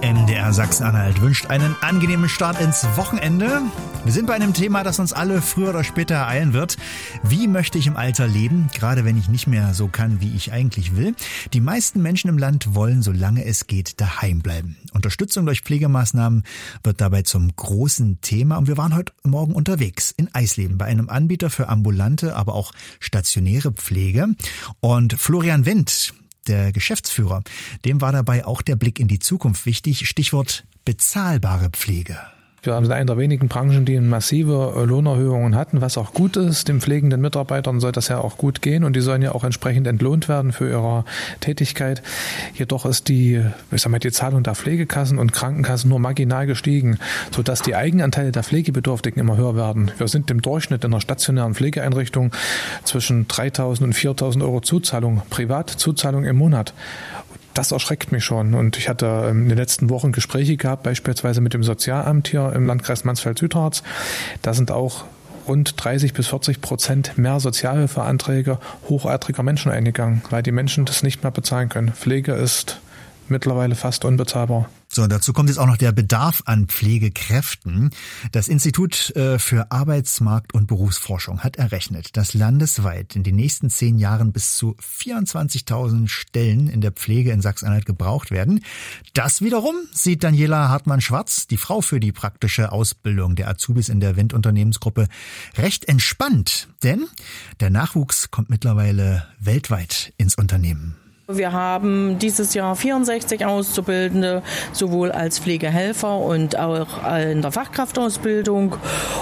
MDR Sachsen-Anhalt wünscht einen angenehmen Start ins Wochenende. Wir sind bei einem Thema, das uns alle früher oder später ereilen wird. Wie möchte ich im Alter leben, gerade wenn ich nicht mehr so kann, wie ich eigentlich will? Die meisten Menschen im Land wollen, solange es geht, daheim bleiben. Unterstützung durch Pflegemaßnahmen wird dabei zum großen Thema. Und wir waren heute Morgen unterwegs in Eisleben bei einem Anbieter für ambulante, aber auch stationäre Pflege. Und Florian Wendt, der Geschäftsführer, dem war dabei auch der Blick in die Zukunft wichtig. Stichwort bezahlbare Pflege. Wir sind eine der wenigen Branchen, die massive Lohnerhöhungen hatten, was auch gut ist. Den pflegenden Mitarbeitern soll das ja auch gut gehen und die sollen ja auch entsprechend entlohnt werden für ihre Tätigkeit. Jedoch ist die Zahlung der Pflegekassen und Krankenkassen nur marginal gestiegen, sodass die Eigenanteile der Pflegebedürftigen immer höher werden. Wir sind im Durchschnitt in einer stationären Pflegeeinrichtung zwischen 3.000 und 4.000 Euro Zuzahlung, Privatzuzahlung im Monat. Das erschreckt mich schon und ich hatte in den letzten Wochen Gespräche gehabt, beispielsweise mit dem Sozialamt hier im Landkreis Mansfeld-Südharz. Da sind auch rund 30-40% mehr Sozialhilfeanträge hochaltriger Menschen eingegangen, weil die Menschen das nicht mehr bezahlen können. Pflege ist mittlerweile fast unbezahlbar. So, dazu kommt jetzt auch noch der Bedarf an Pflegekräften. Das Institut für Arbeitsmarkt- und Berufsforschung hat errechnet, dass landesweit in den nächsten 10 Jahren bis zu 24.000 Stellen in der Pflege in Sachsen-Anhalt gebraucht werden. Das wiederum sieht Daniela Hartmann-Schwarz, die Frau für die praktische Ausbildung der Azubis in der Wendt-Unternehmensgruppe, recht entspannt. Denn der Nachwuchs kommt mittlerweile weltweit ins Unternehmen. Wir haben dieses Jahr 64 Auszubildende, sowohl als Pflegehelfer und auch in der Fachkraftausbildung.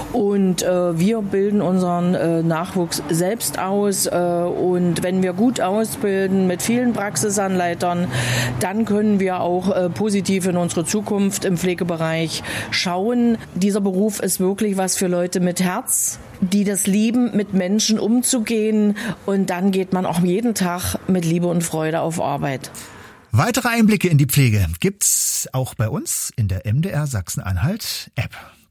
Und wir bilden unseren Nachwuchs selbst aus. Und wenn wir gut ausbilden mit vielen Praxisanleitern, dann können wir auch positiv in unsere Zukunft im Pflegebereich schauen. Dieser Beruf ist wirklich was für Leute mit Herz, die das lieben, mit Menschen umzugehen. Und dann geht man auch jeden Tag mit Liebe und Freude auf Arbeit. Weitere Einblicke in die Pflege gibt's auch bei uns in der MDR Sachsen-Anhalt App.